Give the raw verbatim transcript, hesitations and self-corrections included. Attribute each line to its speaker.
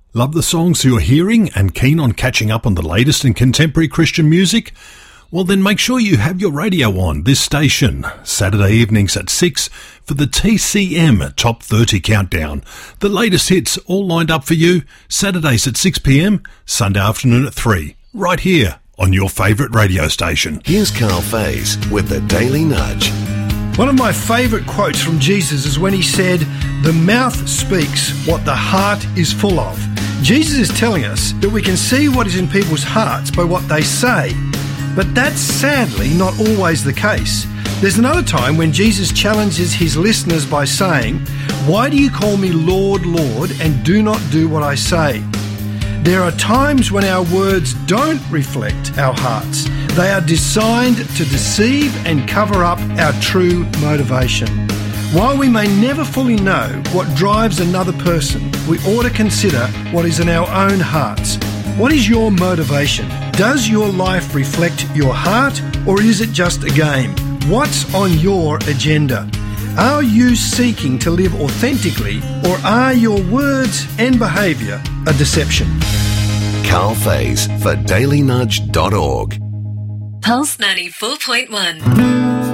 Speaker 1: Love the songs you're hearing and keen on catching up on the latest in contemporary Christian music? Well, then make sure you have your radio on this station, Saturday evenings at six for the T C M Top thirty Countdown. The latest hits all lined up for you, Saturdays at six p m, Sunday afternoon at three, right here on your favourite radio station.
Speaker 2: Here's Carl Faze with the Daily Nudge.
Speaker 3: One of my favourite quotes from Jesus is when he said, "The mouth speaks what the heart is full of." Jesus is telling us that we can see what is in people's hearts by what they say. But that's sadly not always the case. There's another time when Jesus challenges his listeners by saying, "Why do you call me Lord, Lord, and do not do what I say?" There are times when our words don't reflect our hearts. They are designed to deceive and cover up our true motivation. While we may never fully know what drives another person, we ought to consider what is in our own hearts. What is your motivation? Does your life reflect your heart, or is it just a game? What's on your agenda? Are you seeking to live authentically, or are your words and behaviour a deception?
Speaker 2: Carl Faze for daily nudge dot org.
Speaker 4: Pulse ninety-four point one.